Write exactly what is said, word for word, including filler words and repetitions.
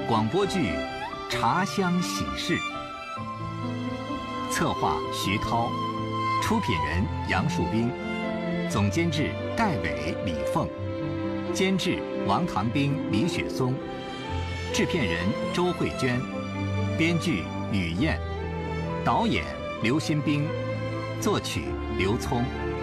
广播剧《茶香喜事》，策划徐涛，出品人杨树斌，总监制戴伟、李凤，监制王唐兵、李雪松，制片人周慧娟，编剧吕燕，导演刘新兵，作曲刘聪。